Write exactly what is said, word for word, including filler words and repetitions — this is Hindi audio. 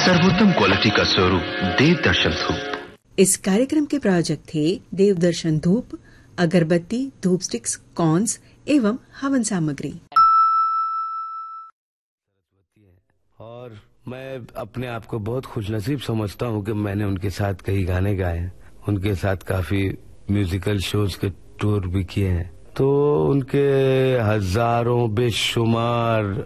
सर्वोत्तम क्वालिटी का स्वरूप देव दर्शन धूप। इस कार्यक्रम के प्रायोजक थे देव दर्शन धूप, अगरबत्ती, धूप स्टिक्स, कॉन्स एवं हवन सामग्री। और मैं अपने आप को बहुत खुशनसीब समझता हूँ कि मैंने उनके साथ कई गाने गाए हैं, उनके साथ काफी म्यूजिकल शोज के टूर भी किए हैं। तो उनके हजारों बेशुमार